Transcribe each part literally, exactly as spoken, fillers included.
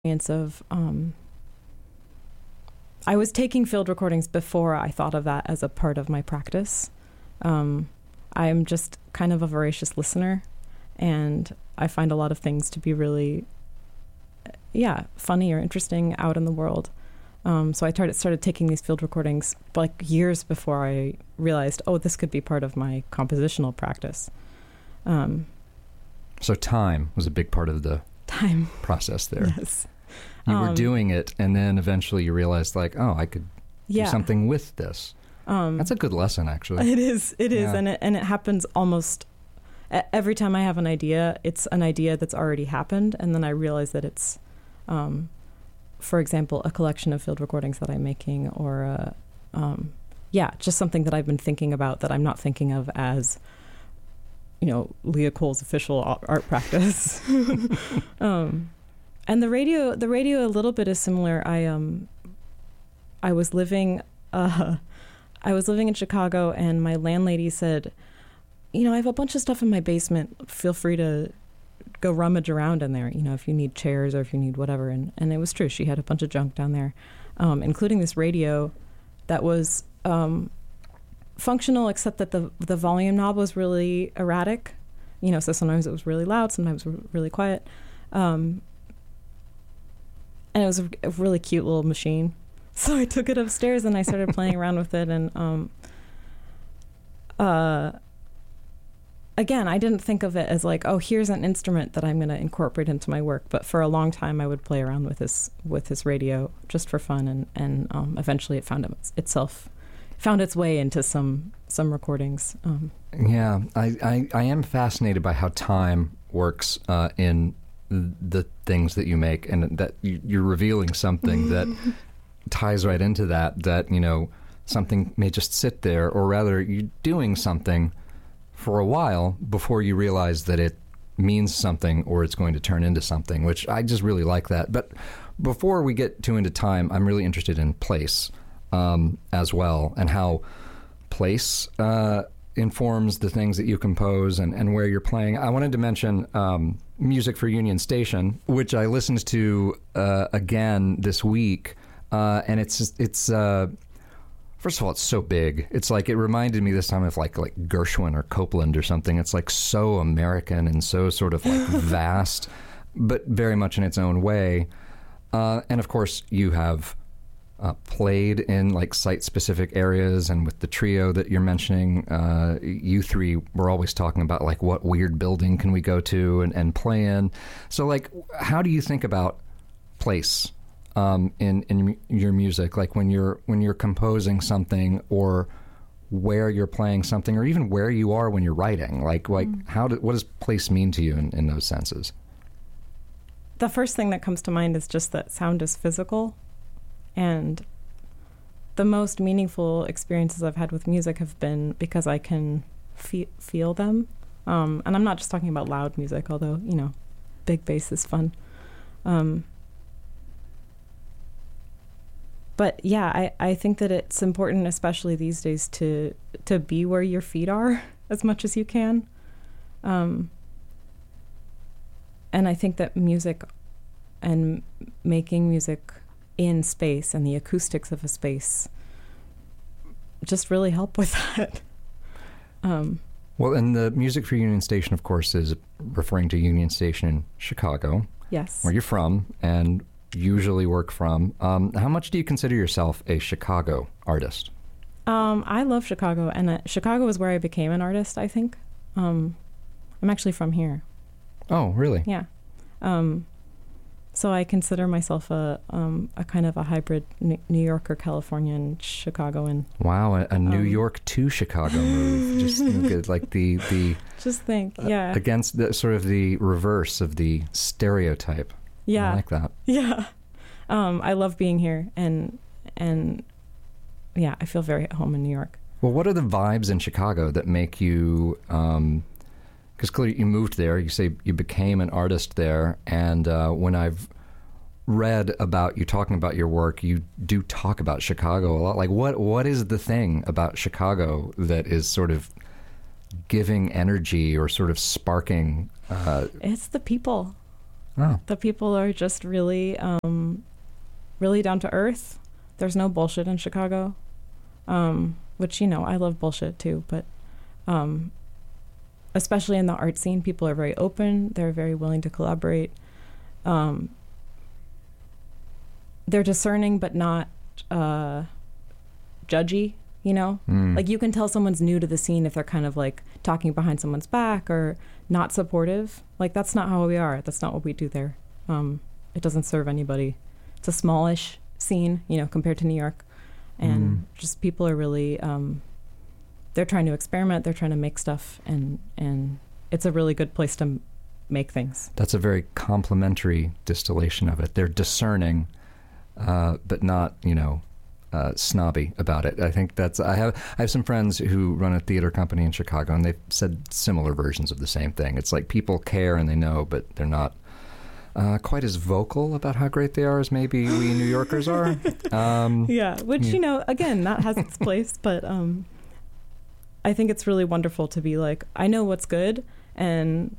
of um, I was taking field recordings before I thought of that as a part of my practice. Um, I'm just kind of a voracious listener, and I find a lot of things to be really, yeah, funny or interesting out in the world. Um, so I started, started taking these field recordings like years before I realized, oh, this could be part of my compositional practice. Um, so time was a big part of the time process there. Yes. You um, were doing it, and then eventually you realized, like, oh, I could yeah. do something with this. Um, That's a good lesson, actually. It is. It is, yeah. and it and it happens almost every time I have an idea. It's an idea that's already happened, and then I realize that it's, um, for example, a collection of field recordings that I'm making, or a, um, yeah, just something that I've been thinking about that I'm not thinking of as, you know, Leah Cole's official art practice. um, and the radio, the radio, a little bit is similar. I um, I was living, uh, I was living in Chicago, and my landlady said, you know, I have a bunch of stuff in my basement. Feel free to go rummage around in there, you know, if you need chairs or if you need whatever. And, and it was true. She had a bunch of junk down there, um, including this radio that was um, functional, except that the the volume knob was really erratic. You know, so sometimes it was really loud, sometimes really quiet. Um, and it was a, a really cute little machine. So I took it upstairs and I started playing around with it. And um, uh, again, I didn't think of it as like, oh, here's an instrument that I'm going to incorporate into my work. But for a long time, I would play around with this with this radio just for fun. And, and um, eventually it found it, itself, found its way into some some recordings. Um, yeah, I, I, I am fascinated by how time works uh, in the things that you make, and that you, you're revealing something that ties right into that, that, you know, something may just sit there, or rather you're doing something for a while before you realize that it means something or it's going to turn into something, which I just really like that. But before we get too into time, I'm really interested in place um, as well, and how place uh, informs the things that you compose and, and where you're playing. I wanted to mention um, Music for Union Station, which I listened to uh, again this week, uh, and it's it's uh, first of all, it's so big. It's like, it reminded me this time of like like Gershwin or Copeland or something. It's like so American and so sort of like vast, but very much in its own way. Uh, and of course, you have uh, played in like site-specific areas, and with the trio that you're mentioning, uh, you three were always talking about like what weird building can we go to and, and play in. So like, how do you think about place um, in in your music? Like when you're when you're composing something, or where you're playing something, or even where you are when you're writing. Like like mm. how do, what does place mean to you in, in those senses? The first thing that comes to mind is just that sound is physical. And the most meaningful experiences I've had with music have been because I can fe- feel them. Um, and I'm not just talking about loud music, although, you know, big bass is fun. Um, but yeah, I, I think that it's important, especially these days, to to be where your feet are as much as you can. Um, and I think that music and making music in space and the acoustics of a space just really help with that. Um, well, and the Music for Union Station, of course, is referring to Union Station in Chicago. Yes. Where you're from and usually work from. Um, how much do you consider yourself a Chicago artist? Um, I love Chicago, and uh, Chicago is where I became an artist, I think. Um, I'm actually from here. Oh, really? Yeah. Um, So I consider myself a um, a kind of a hybrid New Yorker, Californian, Chicagoan. Wow, a, a New um, York to Chicago move. Just good, like the the. Just think, yeah. Uh, against the sort of the reverse of the stereotype. Yeah, I like that. Yeah, um, I love being here, and and yeah, I feel very at home in New York. Well, what are the vibes in Chicago that make you? Um, Because clearly you moved there, you say you became an artist there, and uh, when I've read about you talking about your work, you do talk about Chicago a lot. Like, what what is the thing about Chicago that is sort of giving energy or sort of sparking? Uh... It's the people. Oh. The people are just really, um, really down to earth. There's no bullshit in Chicago, um, which, you know, I love bullshit too, but um, especially in the art scene, people are very open. They're very willing to collaborate. Um, they're discerning, but not uh, judgy, you know? Mm. Like, you can tell someone's new to the scene if they're kind of like talking behind someone's back or not supportive. Like, that's not how we are. That's not what we do there. Um, it doesn't serve anybody. It's a smallish scene, you know, compared to New York. And Mm. just people are really, um, they're trying to experiment. They're trying to make stuff. And, and it's a really good place to m- make things. That's a very complimentary distillation of it. They're discerning, uh, but not, you know, uh, snobby about it. I think that's, I have, I have some friends who run a theater company in Chicago, and they've said similar versions of the same thing. It's like people care and they know, but they're not uh, quite as vocal about how great they are as maybe we New Yorkers are. Um, Yeah, which, yeah. you know, again, that has its place, but um, I think it's really wonderful to be like, I know what's good, and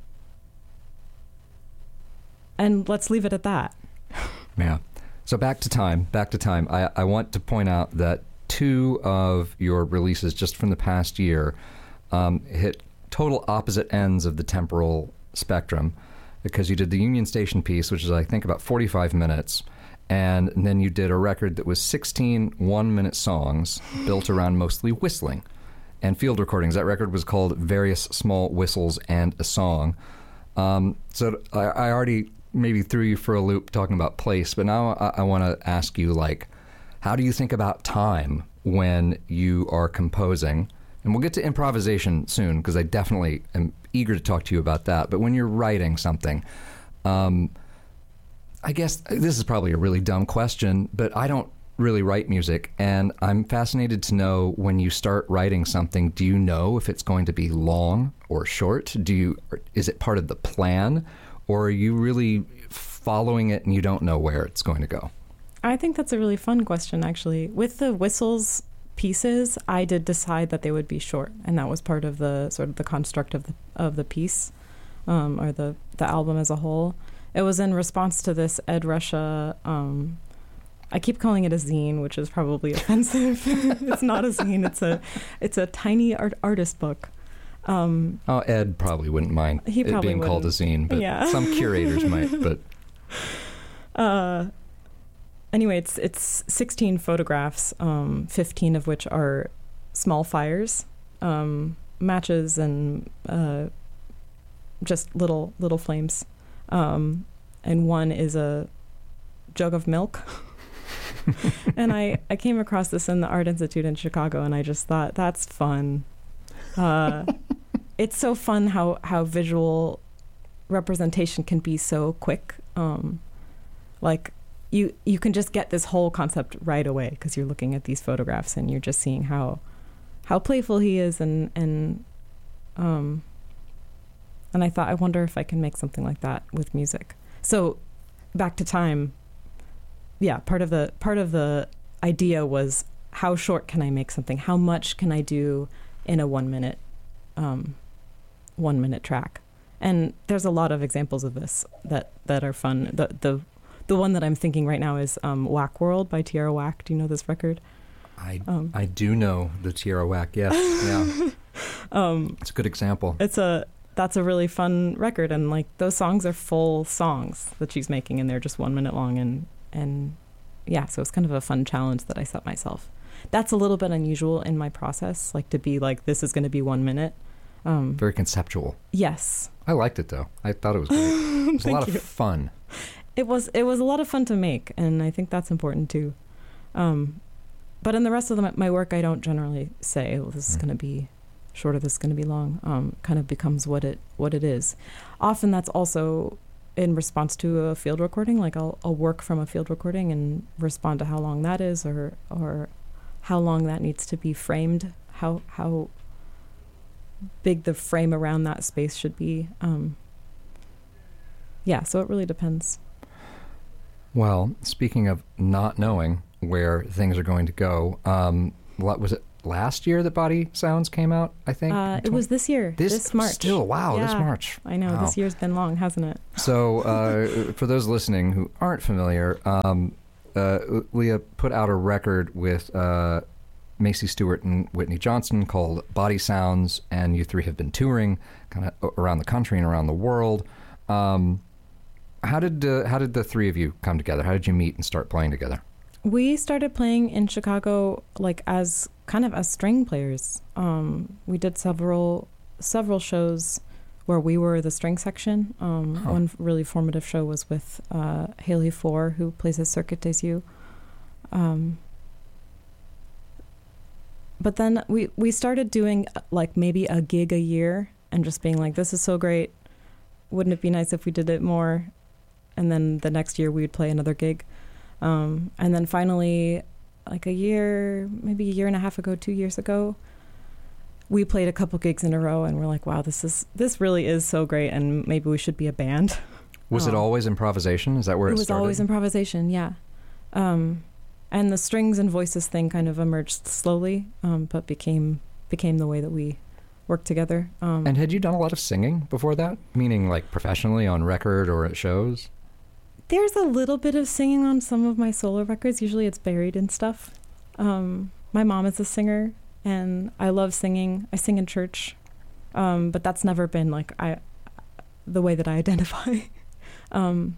and let's leave it at that. Yeah. So back to time, back to time. I, I want to point out that two of your releases just from the past year um, hit total opposite ends of the temporal spectrum, because you did the Union Station piece, which is, I think, about forty-five minutes, and then you did a record that was sixteen one-minute songs built around mostly whistling and field recordings. That record was called Various Small Whistles and a Song. Um, so I, I already maybe threw you for a loop talking about place, but now I, I want to ask you, like, how do you think about time when you are composing? And we'll get to improvisation soon, because I definitely am eager to talk to you about that. But when you're writing something, um, I guess this is probably a really dumb question, but I don't really write music, and I'm fascinated to know, when you start writing something, do you know if it's going to be long or short? Do you, is it part of the plan, or are you really following it and you don't know where it's going to go? I think that's a really fun question, actually. With the whistles pieces, I did decide that they would be short, and that was part of the sort of the construct of the of the piece, um, or the the album as a whole. It was in response to this Ed Ruscha. Um, I keep calling it a zine, which is probably offensive. It's not a zine. It's a it's a tiny art, artist book. Um, oh, Ed probably wouldn't mind he it probably being called a wouldn't. zine, but Yeah. some curators might. But uh, anyway, it's it's sixteen photographs, um, fifteen of which are small fires, um, matches, and uh, just little little flames, um, and one is a jug of milk. And I, I came across this in the Art Institute in Chicago, and I just thought, that's fun. Uh, it's so fun how, how visual representation can be so quick. Um, like, you you can just get this whole concept right away, because you're looking at these photographs and you're just seeing how how playful he is, and and um and I thought, I wonder if I can make something like that with music. So back to time. Yeah, part of the part of the idea was, how short can I make something? How much can I do in a one minute um, one minute track? And there's a lot of examples of this that, that are fun. The the the one that I'm thinking right now is um, Whack World by Tierra Whack. Do you know this record? I Um, I do know the Tierra Whack. Yes, yeah, um, it's a good example. it's a that's a really fun record, and like those songs are full songs that she's making, and they're just one minute long, and and yeah, so it's kind of a fun challenge that I set myself. That's a little bit unusual in my process, like to be like, this is going to be one minute. Um, Very conceptual. yes, I liked it, though. I thought it was great. It was a Thank lot you. of fun. it was it was a lot of fun to make, and I think that's important too. Um, but in the rest of the, my work, I don't generally say, "Oh, this is Mm. going to be short or this is going to be long." Um, kind of becomes what it what it is. Often that's also in response to a field recording. Like I'll, I'll work from a field recording and respond to how long that is, or or how long that needs to be framed, how how big the frame around that space should be. Um, yeah, so it really depends. Well, speaking of not knowing where things are going to go, um, what was it? last year that Body Sounds came out, I think? Uh, it was this year, this, this March. Still, wow, yeah, this March. I know, wow. This year's been long, hasn't it? So uh, for those listening who aren't familiar, um, uh, Leah put out a record with uh, Macy Stewart and Whitney Johnson called Body Sounds, and you three have been touring kind of around the country and around the world. Um, how did uh, how did the three of you come together? How did you meet and start playing together? We started playing in Chicago like as kind of as string players. Um, we did several several shows where we were the string section. Um, huh. One really formative show was with uh, Haley Four, who plays at Circuit des Yeux. Um, but then we, we started doing like maybe a gig a year and just being like, this is so great. Wouldn't it be nice if we did it more? And then the next year we would play another gig. Um, and then finally, like a year, maybe a year and a half ago, two years ago, we played a couple gigs in a row, and we're like, wow, this is this really is so great, and maybe we should be a band. Was um, it always improvisation? Is that where it, it was started? always improvisation, yeah. Um, and the strings and voices thing kind of emerged slowly, um, but became became the way that we worked together. Um, and had you done a lot of singing before that? Meaning like professionally on record or at shows? There's a little bit of singing on some of my solo records. Usually it's buried in stuff. Um, my mom is a singer, and I love singing. I sing in church, um, but that's never been like I, the way that I identify. um,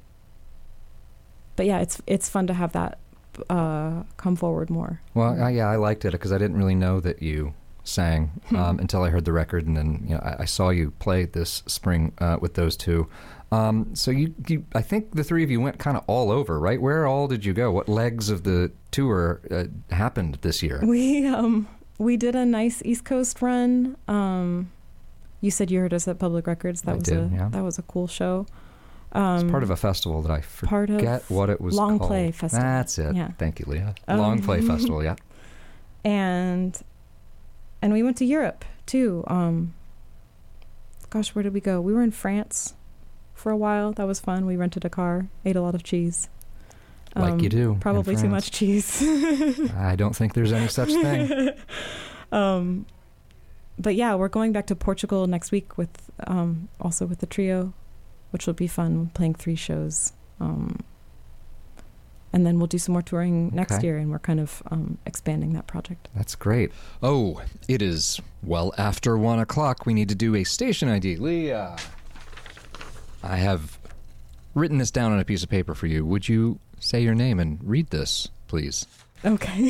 but yeah, it's it's fun to have that uh, come forward more. Well, I, yeah, I liked it because I didn't really know that you sang um, until I heard the record, and then you know I, I saw you play this spring uh, with those two. Um, so you, you, I think the three of you went kind of all over, right? Where all did you go? What legs of the tour uh, happened this year? We um we did a nice East Coast run. Um, you said you heard us at Public Records. That I was did, a yeah. that was a cool show. Um, it's part of a festival that I forget part of what it was Long called. Play Festival. That's it. Yeah. Thank you, Leah. Um, Long Play Festival, yeah. And and we went to Europe too. Um, gosh, where did we go? We were in France for a while. That was fun. We rented a car, ate a lot of cheese. Like um, you do. Probably too much cheese. I don't think there's any such thing. um, but yeah, we're going back to Portugal next week with um, also with the trio, which will be fun, playing three shows. Um, and then we'll do some more touring next okay. year, and we're kind of um, expanding that project. That's great. Oh, it is well after one o'clock. We need to do a station I D. Leah. I have written this down on a piece of paper for you. Would you say your name and read this, please? Okay.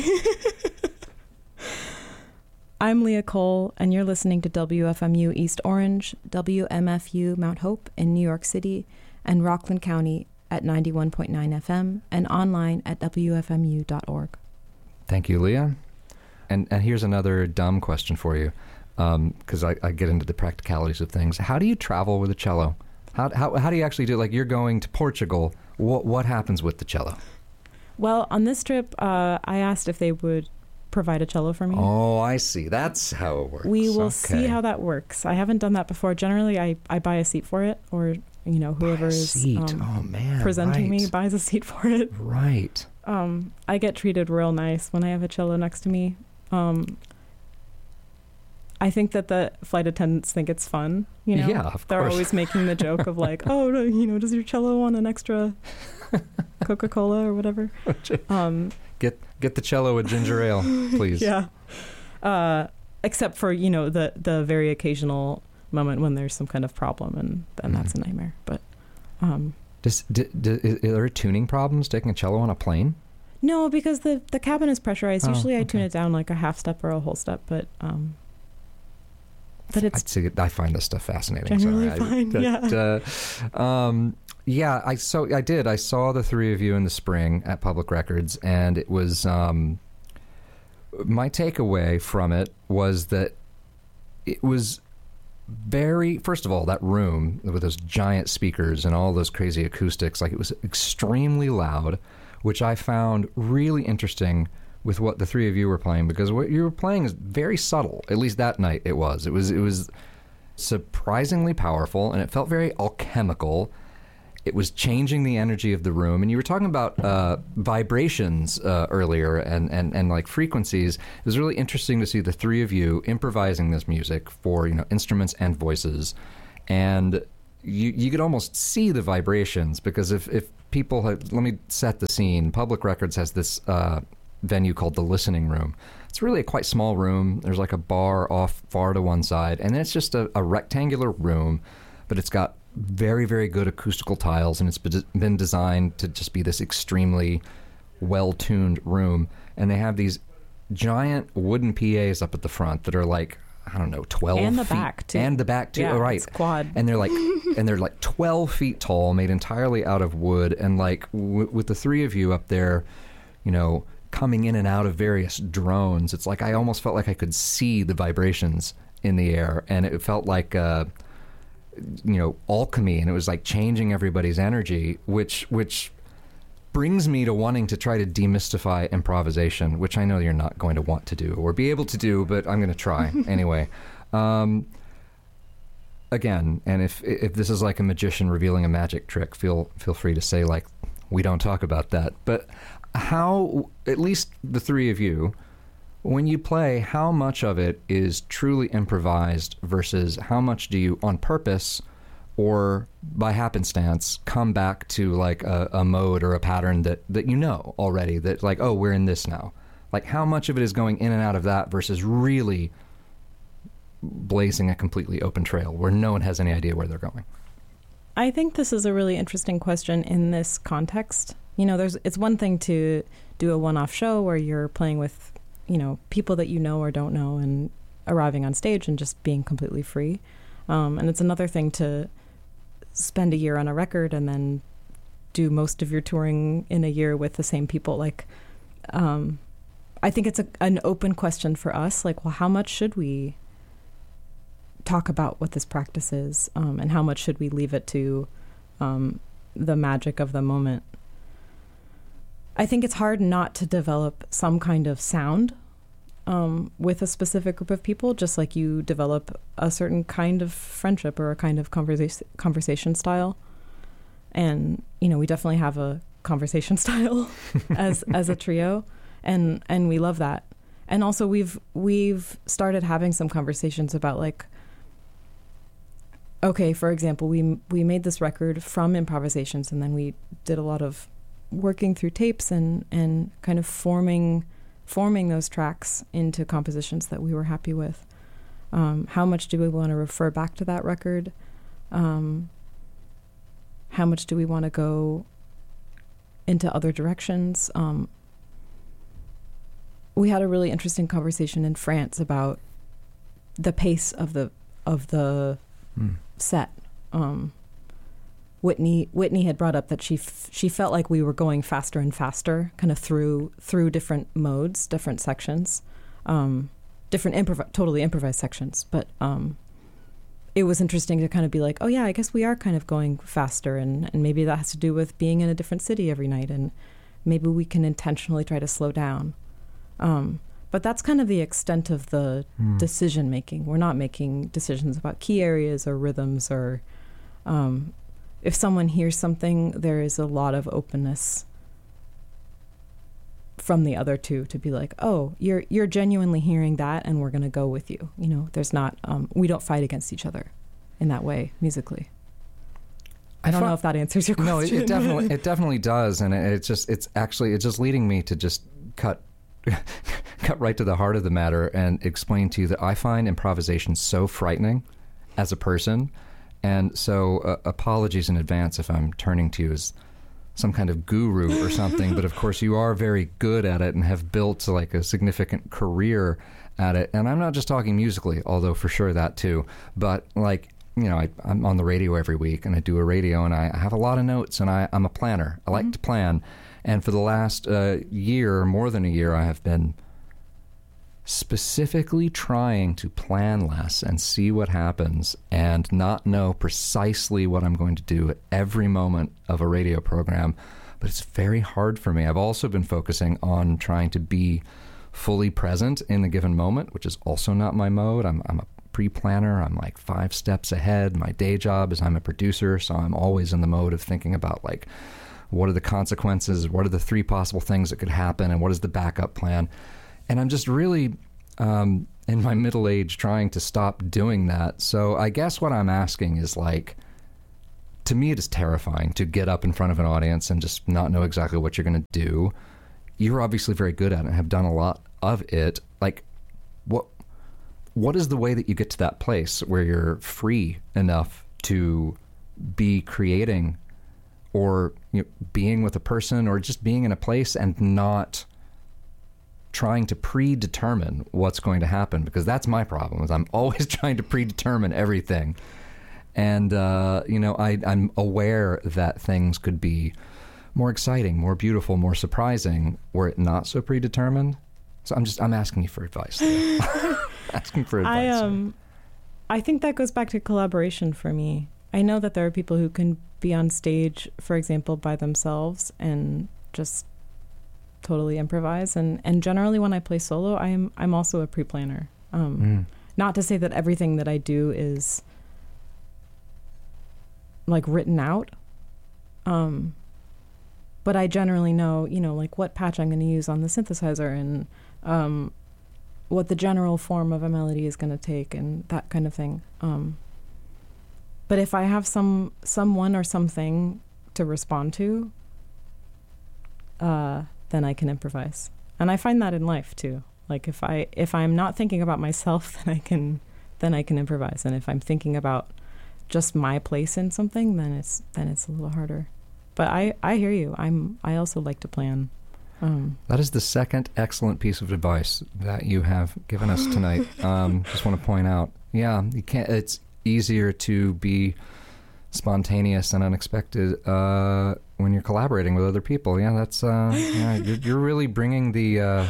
I'm Leah Cole, and you're listening to W F M U East Orange, W M F U Mount Hope in New York City, and Rockland County at ninety-one point nine F M, and online at W F M U dot org. Thank you, Leah. And and here's another dumb question for you, because um, I, I get into the practicalities of things. How do you travel with a cello? How, how how do you actually do it? Like, you're going to Portugal. What what happens with the cello? Well, on this trip, uh, I asked if they would provide a cello for me. Oh, I see. That's how it works. We will okay. see how that works. I haven't done that before. Generally, I, I buy a seat for it, or you know, whoever is um, oh, man, presenting right. me buys a seat for it. Right. Um, I get treated real nice when I have a cello next to me. Um, I think that the flight attendants think it's fun. You know, yeah, of they're course. always making the joke of like, oh, no, you know, does your cello want an extra Coca-Cola or whatever? Um, get get the cello a ginger ale, please. Yeah. Uh, except for, you know, the the very occasional moment when there's some kind of problem, and then mm-hmm. that's a nightmare. But um, Does, do, do, is, are there tuning problems taking a cello on a plane? No, because the the cabin is pressurized. Oh, Usually, I okay. tune it down like a half step or a whole step, but um, but it's I'd say I find this stuff fascinating. generally Sorry. fine. I, yeah. That, uh, um, yeah. I so I did. I saw the three of you in the spring at Public Records, and it was um, my takeaway from it was that it was very. First of all, that room with those giant speakers and all those crazy acoustics, like it was extremely loud, which I found really interesting with what the three of you were playing, because what you were playing is very subtle. At least that night it was. It was it was surprisingly powerful, and it felt very alchemical. It was changing the energy of the room. And you were talking about uh, vibrations uh, earlier and, and, and like frequencies. It was really interesting to see the three of you improvising this music for, you know, instruments and voices. And you you could almost see the vibrations, because if, if people have, let me set the scene. Public Records has this uh, venue called the Listening Room. It's really a quite small room. There's like a bar off far to one side, and then it's just a, a rectangular room, but it's got very, very good acoustical tiles, and it's been designed to just be this extremely well-tuned room. And they have these giant wooden P As up at the front that are like, I don't know, twelve and the feet. back too. And the back too. Yeah, oh, right. It's quad. And they're like, and they're like twelve feet tall, made entirely out of wood. And like w- with the three of you up there, you know, coming in and out of various drones, it's like I almost felt like I could see the vibrations in the air, and it felt like, uh, you know, alchemy, and it was like changing everybody's energy, which which brings me to wanting to try to demystify improvisation, which I know you're not going to want to do or be able to do, but I'm going to try anyway. Um, again, and if if this is like a magician revealing a magic trick, feel feel free to say, like, we don't talk about that. But how, at least the three of you, when you play, how much of it is truly improvised versus how much do you, on purpose or by happenstance, come back to like a, a mode or a pattern that, that you know already, that like, oh, we're in this now? Like, how much of it is going in and out of that versus really blazing a completely open trail where no one has any idea where they're going? I think this is a really interesting question in this context. You know, there's it's one thing to do a one-off show where you're playing with, you know, people that you know or don't know and arriving on stage and just being completely free. Um, and it's another thing to spend a year on a record and then do most of your touring in a year with the same people. Like, um, I think it's a, an open question for us. Like, well, how much should we talk about what this practice is? Um, and how much should we leave it to um, the magic of the moment? I think it's hard not to develop some kind of sound um, with a specific group of people, just like you develop a certain kind of friendship or a kind of conversa- conversation style. And, you know, we definitely have a conversation style as as a trio, and and we love that. And also we've we've started having some conversations about, like, okay, for example, we we made this record from improvisations, and then we did a lot of working through tapes and, and kind of forming forming those tracks into compositions that we were happy with. Um, how much do we want to refer back to that record? Um, how much do we want to go into other directions? Um, we had a really interesting conversation in France about the pace of the of the mm. set. Um, Whitney Whitney had brought up that she f- she felt like we were going faster and faster, kind of through through different modes, different sections, um, different improv- totally improvised sections. But um, it was interesting to kind of be like, oh yeah, I guess we are kind of going faster, and, and maybe that has to do with being in a different city every night, and maybe we can intentionally try to slow down. Um, but that's kind of the extent of the mm. decision making. We're not making decisions about key areas or rhythms or. Um, If someone hears something, there is a lot of openness from the other two to be like, oh, you're you're genuinely hearing that, and we're going to go with you. You know, there's not, um, we don't fight against each other in that way musically. I don't know if that answers your question. No, it, it definitely it definitely does, and it, it's just it's actually it's just leading me to just cut cut right to the heart of the matter and explain to you that I find improvisation so frightening as a person. And so uh, apologies in advance if I'm turning to you as some kind of guru or something, but of course you are very good at it and have built like a significant career at it. And I'm not just talking musically, although for sure that too, but like, you know, I, I'm on the radio every week, and I do a radio, and I, I have a lot of notes, and I, I'm a planner. I like mm-hmm. to plan. And for the last uh, year, more than a year, I have been specifically trying to plan less and see what happens and not know precisely what I'm going to do at every moment of a radio program. But it's very hard for me. I've also been focusing on trying to be fully present in the given moment, which is also not my mode. I'm, I'm a pre-planner. I'm like five steps ahead. My day job is I'm a producer, so I'm always in the mode of thinking about like, what are the consequences? What are the three possible things that could happen? And what is the backup plan? And I'm just really um, in my middle age trying to stop doing that. So I guess what I'm asking is like, to me, it is terrifying to get up in front of an audience and just not know exactly what you're going to do. You're obviously very good at it and have done a lot of it. Like, what what is the way that you get to that place where you're free enough to be creating or, you know, being with a person or just being in a place and not trying to predetermine what's going to happen? Because that's my problem, is I'm always trying to predetermine everything. And, uh, you know, I, I'm aware that things could be more exciting, more beautiful, more surprising were it not so predetermined. So I'm just, I'm asking you for advice. asking for advice. I, um, I think that goes back to collaboration for me. I know that there are people who can be on stage, for example, by themselves and just totally improvise. And, and generally when I play solo, I am, I'm also a pre-planner. Um, mm. Not to say that everything that I do is like written out. Um, but I generally know, you know, like what patch I'm going to use on the synthesizer and um, what the general form of a melody is going to take and that kind of thing. Um, but if I have some someone or something to respond to, uh, then I can improvise. And I find that in life too. Like if I if I'm not thinking about myself, then I can then I can improvise. And if I'm thinking about just my place in something, then it's then it's a little harder. But I, I hear you. I'm I also like to plan. Um, that is the second excellent piece of advice that you have given us tonight. um, just want to point out, yeah, you can't. It's easier to be spontaneous and unexpected uh, when you're collaborating with other people. Yeah, that's uh, yeah, you're, you're really bringing the uh,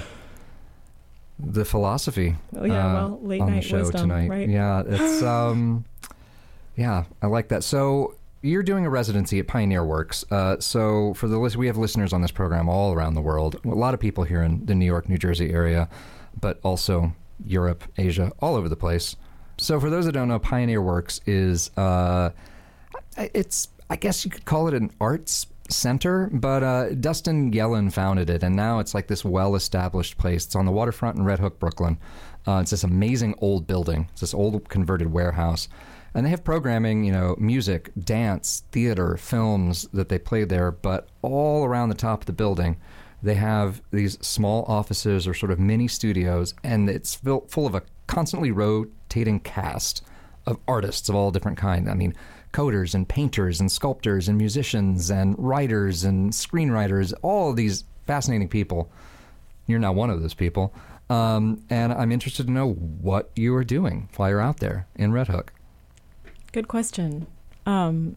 the philosophy. Oh yeah, uh, well, late on night the show wisdom, tonight. right? Yeah, it's. Um, Yeah, I like that. So you're doing a residency at Pioneer Works. Uh, so for the list, we have listeners on this program all around the world. A lot of people here in the New York, New Jersey area, but also Europe, Asia, all over the place. So for those that don't know, Pioneer Works is, uh, it's, I guess you could call it an arts center, but uh, Dustin Yellen founded it, and now it's like this well-established place. It's on the waterfront in Red Hook, Brooklyn. Uh, it's this amazing old building. It's this old converted warehouse. And they have programming, you know, music, dance, theater, films that they play there, but all around the top of the building, they have these small offices or sort of mini studios, and it's full of a constantly rotating cast of artists of all different kinds. I mean, coders and painters and sculptors and musicians and writers and screenwriters, all of these fascinating people. You're now one of those people. Um, and I'm interested to know what you are doing while you're out there in Red Hook. Good question. Um,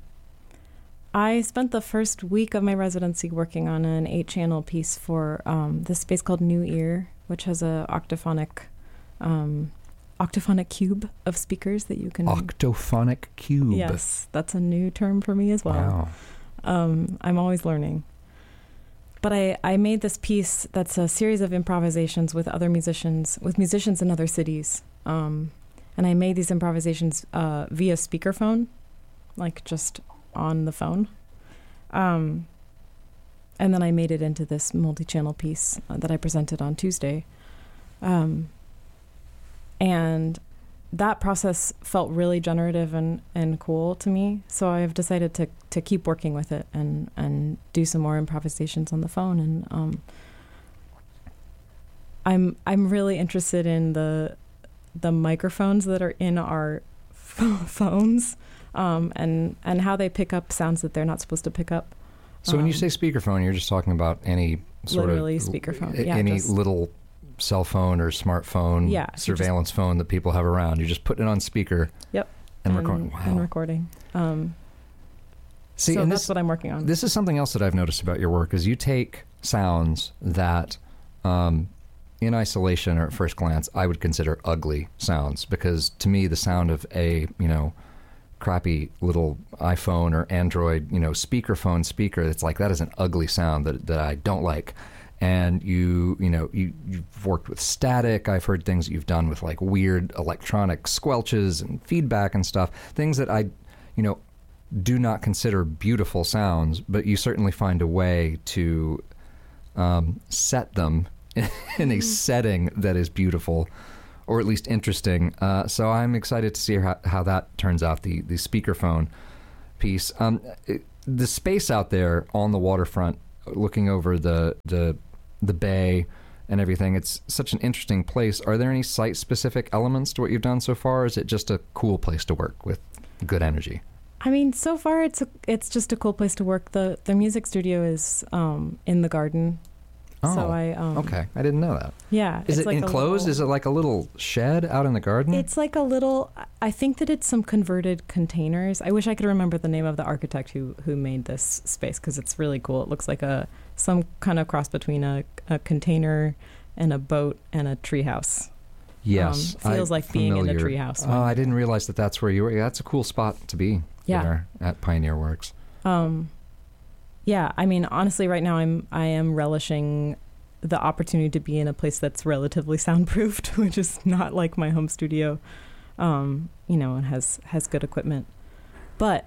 I spent the first week of my residency working on an eight-channel piece for um, this space called New Ear, which has a octophonic, um, octophonic cube of speakers that you can... Octophonic cube. Yes, that's a new term for me as well. Wow. Um, I'm always learning. But I, I made this piece that's a series of improvisations with other musicians, with musicians in other cities. Um And I made these improvisations uh, via speakerphone, like just on the phone. Um, and then I made it into this multi-channel piece uh, that I presented on Tuesday. Um, and that process felt really generative and, and cool to me. So I've decided to, to keep working with it and, and do some more improvisations on the phone. And um, I'm I'm really interested in the... the microphones that are in our f- phones um, and and how they pick up sounds that they're not supposed to pick up. So um, when you say speakerphone, you're just talking about any sort literally of... speakerphone. Literally yeah, any just, little cell phone or smartphone, yeah, surveillance just, phone that people have around. You're just putting it on speaker. Yep. And, and recording. Wow. And recording. Um, See, so and that's this, what I'm working on. This is something else that I've noticed about your work, is you take sounds that... Um, in isolation or at first glance, I would consider ugly sounds, because to me, the sound of a, you know, crappy little iPhone or Android, you know, speakerphone speaker, it's like, that is an ugly sound that, that I don't like. and you you know you you've worked with static. I've heard things that you've done with like weird electronic squelches and feedback and stuff. Things that I, you know, do not consider beautiful sounds, but you certainly find a way to um, set them in a setting that is beautiful, or at least interesting. Uh, so I'm excited to see how, how that turns out. The the speakerphone piece, um, it, the space out there on the waterfront, looking over the the the bay and everything. It's such an interesting place. Are there any site specific elements to what you've done so far? Or is it just a cool place to work with good energy? I mean, so far it's a, it's just a cool place to work. The the music studio is um, in the garden. Oh, so I, um, okay. I didn't know that. Yeah. Is it like enclosed? Little, is it like a little shed out in the garden? It's like a little, I think that it's some converted containers. I wish I could remember the name of the architect who, who made this space, because it's really cool. It looks like a some kind of cross between a, a container and a boat and a treehouse. Yes. Um, feels I'm like being familiar. in a treehouse. Oh, I didn't realize that that's where you were. That's a cool spot to be yeah. there at Pioneer Works. Um, yeah, I mean, honestly, right now I'm I am relishing the opportunity to be in a place that's relatively soundproofed, which is not like my home studio, um, you know, and has, has good equipment. But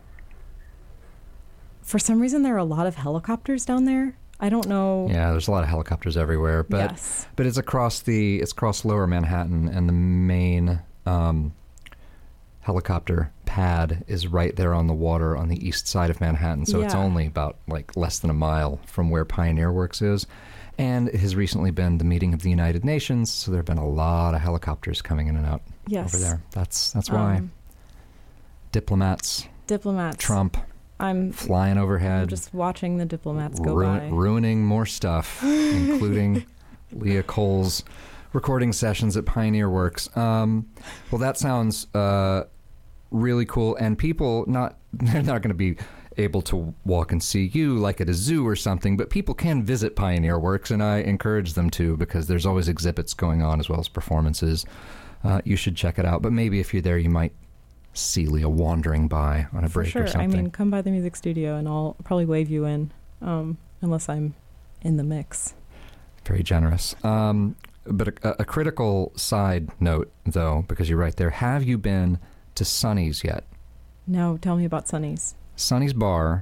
for some reason, there are a lot of helicopters down there. I don't know. Yeah, there's a lot of helicopters everywhere, but yes. but it's across the it's across Lower Manhattan, and the main um, helicopter pad is right there on the water on the east side of Manhattan. So yeah. it's only about like less than a mile from where Pioneer Works is. And it has recently been the meeting of the United Nations, so there have been a lot of helicopters coming in and out yes. over there. That's that's why. Um, diplomats. Diplomats. Trump. I'm flying overhead. I'm just watching the diplomats go ru- by. Ruining more stuff, including Leah Cole's recording sessions at Pioneer Works. Um, well, that sounds uh, really cool. And people, not they're not going to be able to walk and see you like at a zoo or something, but people can visit Pioneer Works, and I encourage them to, because there's always exhibits going on as well as performances. Uh, you should check it out. But maybe if you're there, you might see Leah wandering by on a For break sure. or something. I mean, come by the music studio and I'll probably wave you in, um, unless I'm in the mix. Very generous. Um, but a, a critical side note, though, because you're right there, have you been to Sonny's yet? No, tell me about Sonny's. Sonny's Bar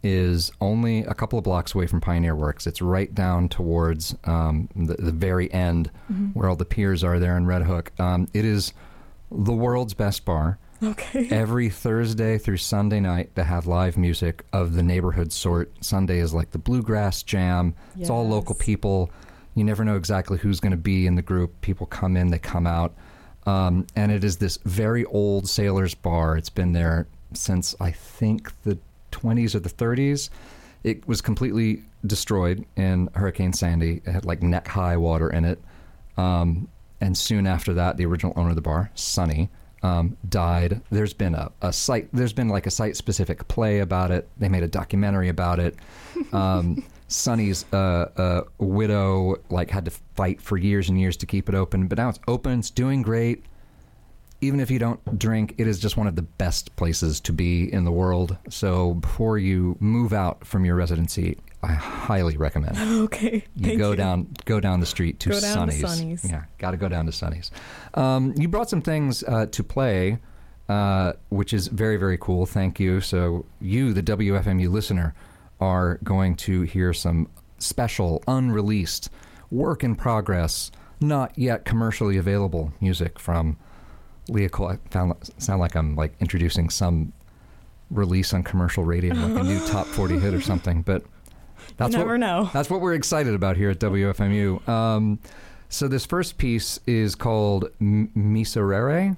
is only a couple of blocks away from Pioneer Works. It's right down towards um, the, the very end, mm-hmm. where all the piers are there in Red Hook. Um, it is the world's best bar. Okay. Every Thursday through Sunday night, they have live music of the neighborhood sort. Sunday is like the bluegrass jam. Yes. It's all local people. You never know exactly who's going to be in the group. People come in, they come out. Um, and it is this very old sailor's bar. It's been there since, I think, the twenties or the thirties. It was completely destroyed in Hurricane Sandy. It had like neck-high water in it. Um, and soon after that, the original owner of the bar, Sonny, um, died. There's been a, a site, there's been like a site-specific play about it. They made a documentary about it. Um, Sonny's uh, uh, widow like had to fight for years and years to keep it open, but now it's open. It's doing great. Even if you don't drink, it is just one of the best places to be in the world. So before you move out from your residency, I highly recommend it. Okay, you thank go you. down, go down the street to go down Sonny's. To Sonny's. Yeah, got to go down to Sonny's. Um, you brought some things uh, to play, uh, which is very, very cool. Thank you. So you, the W F M U listener, are going to hear some special, unreleased, work in progress, not yet commercially available music from Leah Cole. I found, sound like I'm like introducing some release on commercial radio, like a new top forty hit or something. But that's you never what, know. That's what we're excited about here at W F M U. Um, so this first piece is called M- Miserere.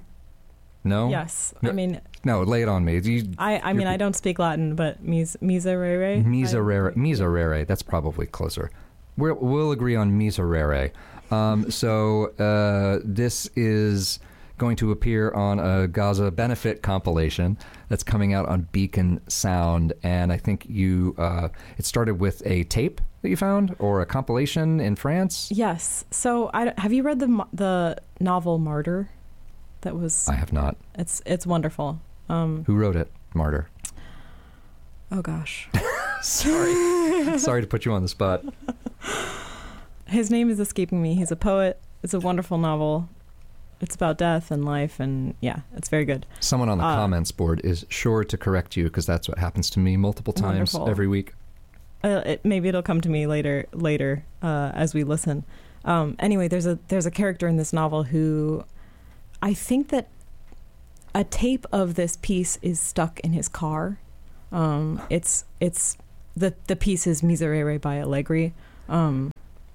No. Yes. No, I mean. No, lay it on me. You, I, I mean, I don't speak Latin, but mis, miserere. Miserere. I, miserere. That's probably closer. We're, we'll agree on miserere. Um, so uh, this is going to appear on a Gaza benefit compilation that's coming out on Beacon Sound, and I think you uh, it started with a tape that you found or a compilation in France. Yes. So I, have you read the the novel Martyr? That was. I have not. It's it's wonderful. Um, Who wrote it? Martyr. Oh gosh. Sorry. Sorry to put you on the spot. his name is escaping me. He's a poet. It's a wonderful novel. It's about death and life, and yeah, it's very good. Someone on the uh, comments board is sure to correct you, because that's what happens to me multiple times wonderful. every week. Uh, it, maybe it'll come to me later later uh, as we listen. Um, anyway, there's a there's a character in this novel who I think that a tape of this piece is stuck in his car. Um, it's it's the the piece is Miserere by Allegri, um,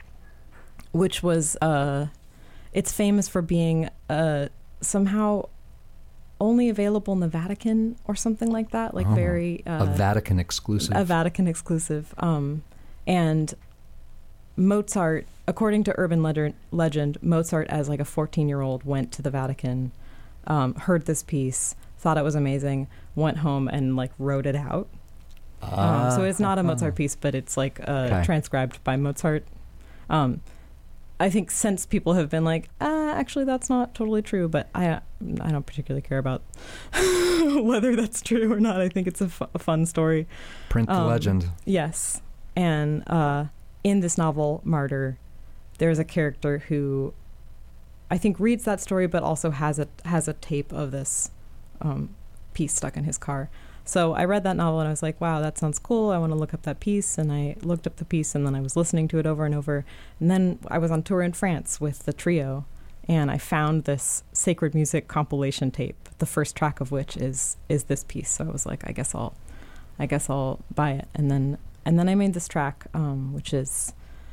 which was uh, it's famous for being uh, somehow only available in the Vatican or something like that, like oh, very uh, a Vatican exclusive. A Vatican exclusive, um, and Mozart, according to urban leg- legend, Mozart, as like a fourteen-year-old, went to the Vatican, um, heard this piece, thought it was amazing, went home and like wrote it out. Uh, um, so it's not a Mozart uh, piece, but it's like uh, okay. transcribed by Mozart. Um, I think since people have been like, ah, actually that's not totally true, but I I don't particularly care about whether that's true or not. I think it's a, f- a fun story. Print the um, legend. Yes, and uh, in this novel, Martyr, there's a character who I think reads that story, but also has a has a tape of this um, piece stuck in his car. So I read that novel and I was like, wow, that sounds cool. I want to look up that piece. And I looked up the piece and then I was listening to it over and over. And then I was on tour in France with the trio and I found this sacred music compilation tape, the first track of which is is this piece. So I was like, I guess I'll I guess I'll buy it. And then and then I made this track, um, which is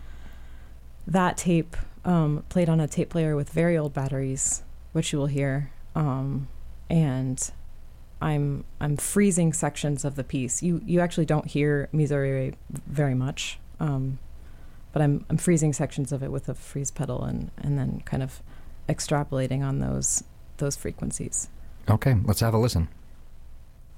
that tape um, played on a tape player with very old batteries, which you will hear. Um, and I'm I'm freezing sections of the piece. You you actually don't hear Miserere very much, um, but I'm I'm freezing sections of it with a freeze pedal and, and then kind of extrapolating on those those frequencies. Okay, let's have a listen.